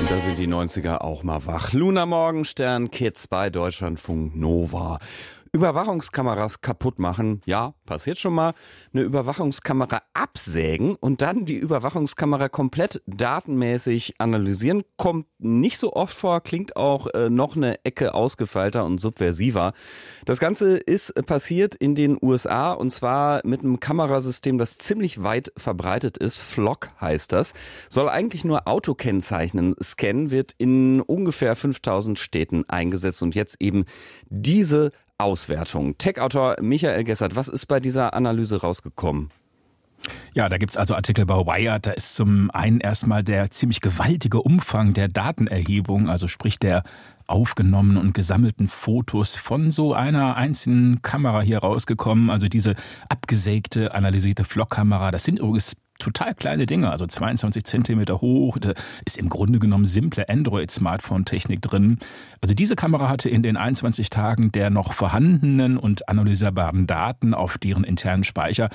Und da sind die 90er auch mal wach. Luna Morgenstern, Kids bei Deutschlandfunk Nova. Überwachungskameras kaputt machen, ja, passiert schon mal. Eine Überwachungskamera absägen und dann die Überwachungskamera komplett datenmäßig analysieren, kommt nicht so oft vor, klingt auch noch eine Ecke ausgefeilter und subversiver. Das Ganze ist passiert in den USA und zwar mit einem Kamerasystem, das ziemlich weit verbreitet ist. Flock heißt das. Soll eigentlich nur Autokennzeichen scannen, wird in ungefähr 5000 Städten eingesetzt und jetzt eben diese Auswertung. Tech-Autor Michael Gessert, was ist bei dieser Analyse rausgekommen? Ja, da gibt's also Artikel bei Wired. Da ist zum einen erstmal der ziemlich gewaltige Umfang der Datenerhebung, also sprich der aufgenommenen und gesammelten Fotos von so einer einzelnen Kamera hier rausgekommen. Also diese abgesägte, analysierte Flock-Kamera, das sind übrigens total kleine Dinge, also 22 Zentimeter hoch, da ist im Grunde genommen simple Android-Smartphone-Technik drin. Also diese Kamera hatte in den 21 Tagen der noch vorhandenen und analysierbaren Daten auf deren internen Speicher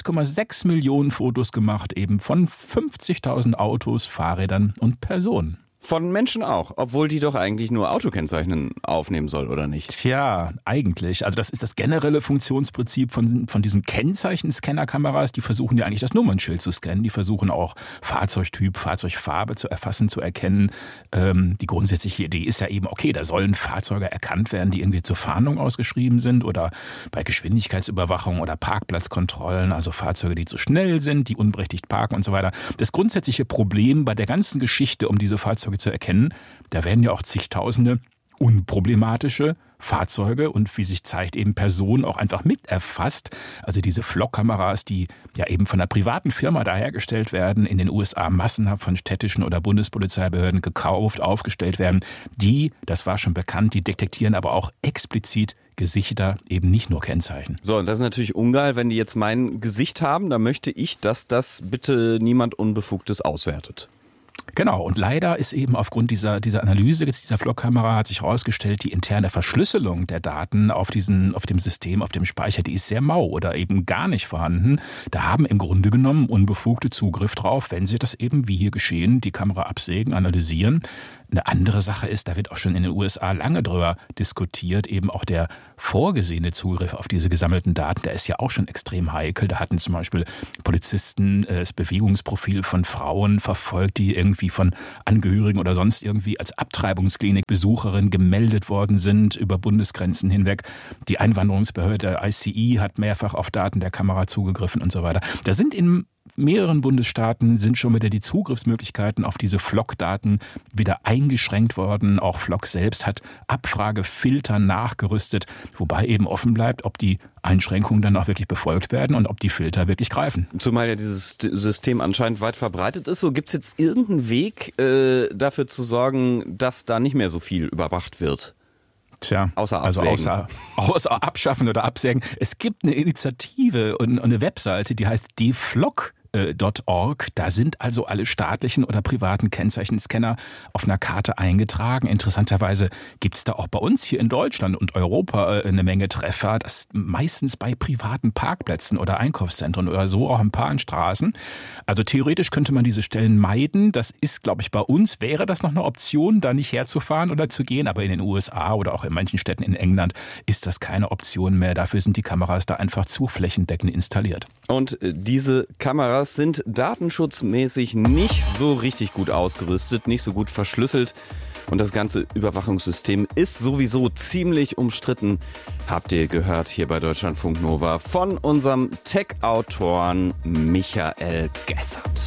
1,6 Millionen Fotos gemacht, eben von 50.000 Autos, Fahrrädern und Personen. Von Menschen auch, obwohl die doch eigentlich nur Autokennzeichen aufnehmen soll, oder nicht? Tja, eigentlich. Also das ist das generelle Funktionsprinzip von diesen Kennzeichenscannerkameras. Die versuchen ja eigentlich das Nummernschild zu scannen. Die versuchen auch Fahrzeugtyp, Fahrzeugfarbe zu erfassen, zu erkennen. Die grundsätzliche Idee ist ja eben, okay, da sollen Fahrzeuge erkannt werden, die irgendwie zur Fahndung ausgeschrieben sind oder bei Geschwindigkeitsüberwachung oder Parkplatzkontrollen, also Fahrzeuge, die zu schnell sind, die unberechtigt parken und so weiter. Das grundsätzliche Problem bei der ganzen Geschichte um diese Fahrzeuge zu erkennen, da werden ja auch zigtausende unproblematische Fahrzeuge und wie sich zeigt eben Personen auch einfach mit erfasst. Also diese Flock-Kameras, die ja eben von einer privaten Firma da hergestellt werden, in den USA massenhaft von städtischen oder Bundespolizeibehörden gekauft, aufgestellt werden, die, das war schon bekannt, die detektieren aber auch explizit Gesichter, eben nicht nur Kennzeichen. So, und das ist natürlich ungeil, wenn die jetzt mein Gesicht haben, dann möchte ich, dass das bitte niemand Unbefugtes auswertet. Genau, und leider ist eben aufgrund dieser Analyse, dieser Flock-Kamera hat sich herausgestellt, die interne Verschlüsselung der Daten auf dem System, auf dem Speicher, die ist sehr mau oder eben gar nicht vorhanden. Da haben im Grunde genommen Unbefugte Zugriff drauf, wenn sie das eben, wie hier geschehen, die Kamera absägen, analysieren. Eine andere Sache ist, da wird auch schon in den USA lange drüber diskutiert, eben auch der vorgesehene Zugriff auf diese gesammelten Daten, der ist ja auch schon extrem heikel. Da hatten zum Beispiel Polizisten das Bewegungsprofil von Frauen verfolgt, die irgendwie von Angehörigen oder sonst irgendwie als Abtreibungsklinikbesucherin gemeldet worden sind über Bundesgrenzen hinweg. Die Einwanderungsbehörde ICE hat mehrfach auf Daten der Kamera zugegriffen und so weiter. Da sind in mehreren Bundesstaaten sind schon wieder die Zugriffsmöglichkeiten auf diese Flock-Daten wieder eingeschränkt worden. Auch Flock selbst hat Abfragefilter nachgerüstet, wobei eben offen bleibt, ob die Einschränkungen dann auch wirklich befolgt werden und ob die Filter wirklich greifen. Zumal ja dieses System anscheinend weit verbreitet ist. So, gibt es jetzt irgendeinen Weg, dafür zu sorgen, dass da nicht mehr so viel überwacht wird? Tja, außer abschaffen oder absägen. Es gibt eine Initiative und eine Webseite, die heißt deflock.org. Da sind also alle staatlichen oder privaten Kennzeichenscanner auf einer Karte eingetragen. Interessanterweise gibt es da auch bei uns hier in Deutschland und Europa eine Menge Treffer. Das meistens bei privaten Parkplätzen oder Einkaufszentren oder so, auch ein paar an Straßen. Also theoretisch könnte man diese Stellen meiden. Das ist, glaube ich, bei uns wäre das noch eine Option, da nicht herzufahren oder zu gehen. Aber in den USA oder auch in manchen Städten in England ist das keine Option mehr. Dafür sind die Kameras da einfach zu flächendeckend installiert. Und diese Kameras sind datenschutzmäßig nicht so richtig gut ausgerüstet, nicht so gut verschlüsselt. Und das ganze Überwachungssystem ist sowieso ziemlich umstritten. Habt ihr gehört hier bei Deutschlandfunk Nova von unserem Tech-Autoren Michael Gessert.